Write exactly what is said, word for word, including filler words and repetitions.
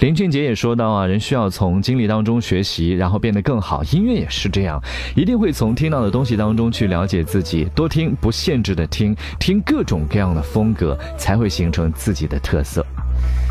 林俊杰也说到啊，人需要从经历当中学习，然后变得更好。音乐也是这样，一定会从听到的东西当中去了解自己，多听，不限制的听，听各种各样的风格，才会形成自己的特色。